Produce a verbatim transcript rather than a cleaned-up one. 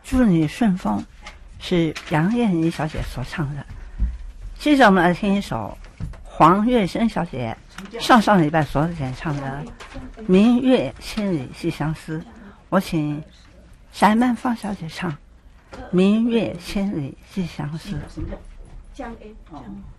祝你顺风，是杨燕妮小姐所唱的。接着我们来听一首黄月生小姐上上礼拜所演唱的《明月千里寄相思》，我请翟曼芳小姐唱《明月千里寄相思》。 江 A。